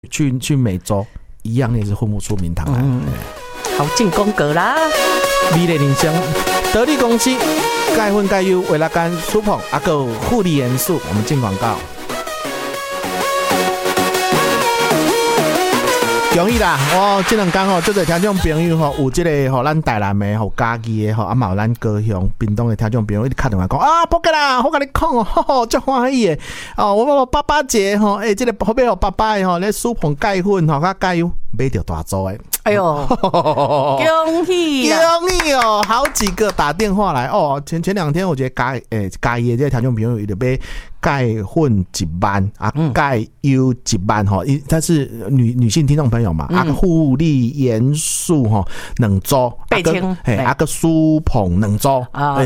去美洲，一样也是混不出名堂来。 好进功格啦！ 美丽人生，得力公司钙混钙优维拉甘舒捧还有护理元素，我们进广告。容易啦，这两天吼，这个听众朋友吼，有这个吼，咱台南的吼，嘉义的吼，啊嘛有咱高雄、屏东的听众朋友一直打电话讲啊，不给啦，我跟你讲哦，吼，真欢喜的哦，我爸爸节吼，这个后边有爸爸的吼，咧舒捧钙粉吼，甲钙油买到大组的。 哎呦，恭喜恭喜哦！好几个打电话来哦。前两天我觉得嘉义的这个听众朋友有点被钙混1万啊，钙优1万哈，她是女性听众朋友嘛，啊护理元素哈2组 8千， 啊个舒捧2组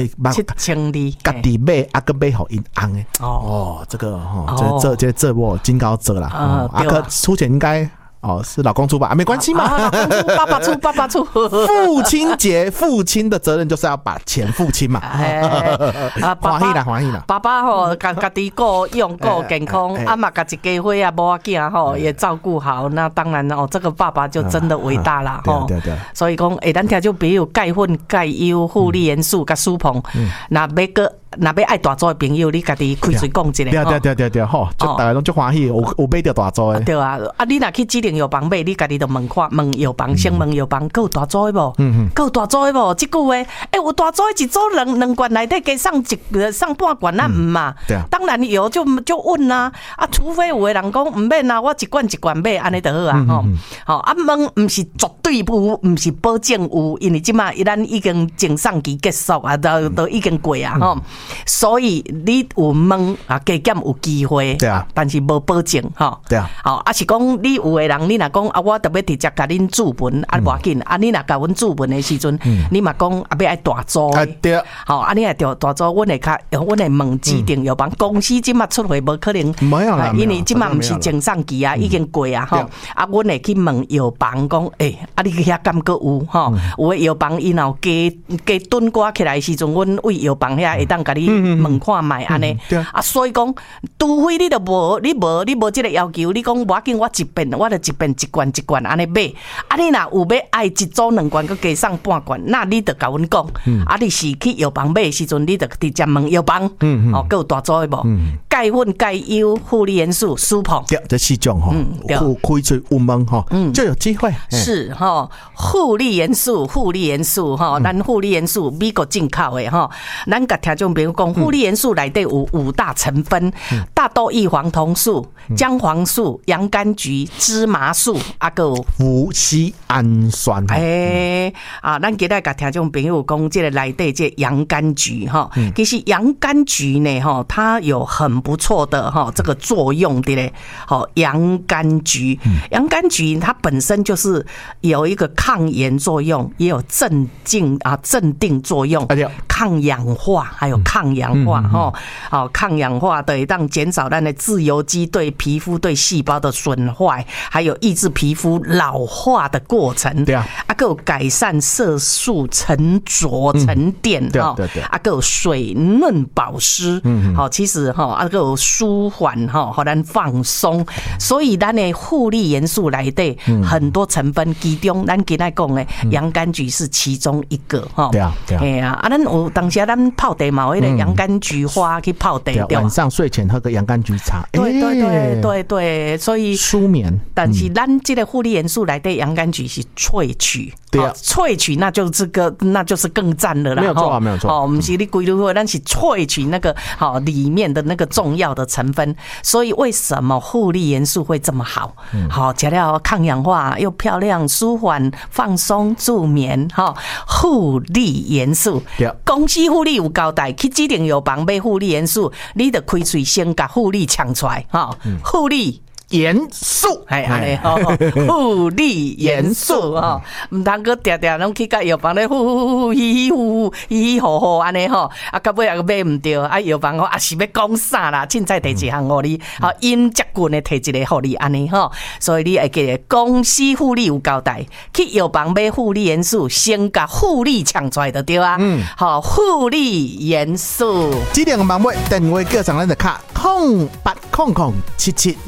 ，7000 家己买啊个买好因翁的哦，这个哈这我金高折啦，啊个出钱应该。是老公出吧？没关系嘛， 爸爸出。 父亲节，父亲的责任就是要把钱付清嘛。欢喜啦！ 爸爸吼，家己顾用顾健康，啊嘛家一家伙啊，无囝吼也照顾好，那当然哦，这个爸爸就真的伟大啦吼。 对。 所以讲，咱听就比如钙粉、钙优、护理元素、甲舒捧，那要爱大组的朋友，你家己开嘴讲一下。 对，吼，就大家拢足欢喜，有买到大组的。 对啊，你若去指定药房买，你家己就问看，问药房，先问药房，有大组的无？有大组的无？这句话，有大组的一组两罐内底加上半罐，那唔嘛？ 对啊。 当然有就问啦，除非有的人讲唔免啊，我一罐买，安尼就好啊，吼。问唔是绝对有，唔是保证有，因为即马咱已经经上期结束啊，都已经过啊，吼。所以你有问啊，加减有机会， 对啊， 但是无保证哈， 对啊， 好是讲你有的人，你若讲啊，我特别直接甲恁注文啊，无要紧啊，你若甲阮注文的时阵，你嘛讲啊，要爱大组的， 对， 好啊，你爱大组，阮会问指定药房公司，即马出货无可能， 没有啦， 因为即马毋是前上期啊，已经过啊，吼，啊，阮会去问药房讲，啊，你遐敢阁有吼？有的药房伊若加炖瓜起来的时阵，阮为药房遐会当甲你问看卖安尼，啊，所以讲，除非你都无这个要求，你讲我紧我就一罐安尼买，啊，你若有要爱一组2罐，佮加上半罐，那你就甲阮讲，啊，你是去药房买的时阵，你就直接问药房，哦，佮有大组的无？钙粉、钙优、护理元素、舒捧， 对，这4种吼，开出有问吼，就有机会。 是哈，护理元素哈，咱护理元素美国进口的哈，咱甲听众朋友讲，护理元素内底有5大成分：大豆异黄酮素、姜黄素、洋甘菊、芝麻素，啊个脯酰氨酸。 咱今日甲听众朋友讲，这个内底这洋甘菊哈，其实洋甘菊呢哈，它有很不错的哈这个作用的嘞。好，洋甘菊它本身就是有一个抗炎作用，也有镇定作用，抗氧化，还有抗氧化哈。好，抗氧化的让减少咱的自由基对皮肤对细胞的损坏，还有抑制皮肤老化的过程。 对啊， 还有改善色素沉着沉淀哈。对，还有水润保湿。好，其实哈，还有舒缓哈，让咱放松。所以咱的护理元素内底很多成分，其中咱今仔讲的洋甘菊是其中一个哈。 对啊， 咱有当时咱泡茶嘛，有那个洋甘菊花去泡茶，对， 晚上睡前喝个洋甘菊茶。 对，所以舒眠。 但是咱这个护理元素内底洋甘菊是萃取，对啊，萃取那就是更赞了啦。 没有错。 哦，不是你规律会，咱是萃取那个好里面的那个重要的成分。所以为什么护理元素会这么好？好，加料抗氧化又漂亮，舒缓放松助眠哈。护理元素，公司护理有交代，去指定药房买护理元素，你得开嘴先把护理抢出来哈。护理元素，护理元素哈，唔通个定定拢去甲药房咧呼安尼吼，啊，到尾也买唔到，啊，药房啊是要讲啥啦？凊彩摕一项互你，好，因接棍的摕一个互你安尼吼，所以你会记得公司护理有交代，去药房买护理元素，先甲护理抢出来就对啊。好，护理元素， 指定网买电话叫上咱的卡08007755。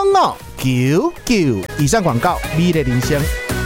5599。以上广告，美丽人生。